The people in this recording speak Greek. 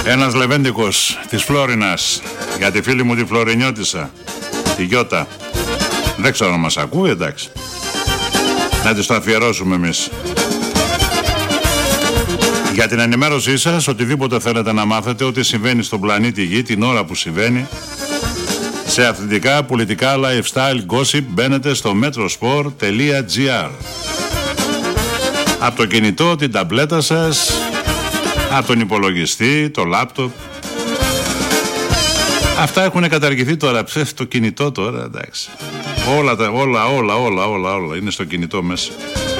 Ένας λεβέντικος της Φλόρινας για τη φίλη μου τη Φλωρινιώτισσα, τη Γιώτα. Δεν ξέρω να μας ακούει, εντάξει. Να της το αφιερώσουμε εμείς. Για την ενημέρωσή σας, οτιδήποτε θέλετε να μάθετε, ό,τι συμβαίνει στον πλανήτη Γη, την ώρα που συμβαίνει, σε αθλητικά, πολιτικά, lifestyle, gossip, μπαίνετε στο metrosport.gr. Από το κινητό, την ταμπλέτα σας, από τον υπολογιστή, το λάπτοπ. Αυτά έχουν καταργηθεί τώρα, το κινητό τώρα, εντάξει. Όλα είναι στο κινητό μέσα.